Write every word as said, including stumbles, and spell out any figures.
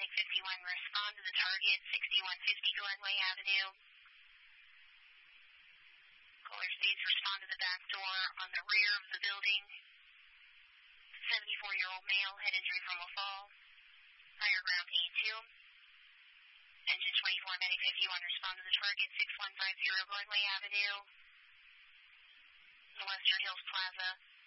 Medic fifty-one, respond to the target, sixty-one fifty Glenway Avenue. Caller speeds, respond to the back door on the rear of the building. seventy-four-year-old male, head injury from a fall. Higher ground A two. Engine twenty-four, Medic fifty-one, respond to the target, six one five zero Glenway Avenue. The Western Hills Plaza.